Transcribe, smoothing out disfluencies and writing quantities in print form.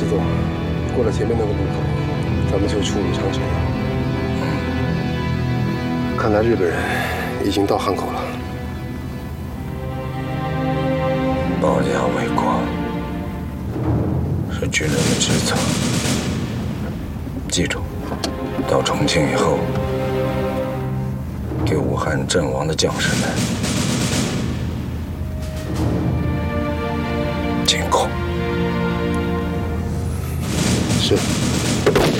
石头，过了前面那个路口，咱们就出武昌城了。看来日本人已经到汉口了。 保家卫国是军人的职责。记住，到重庆以后，给武汉阵亡的将士们敬功。 是。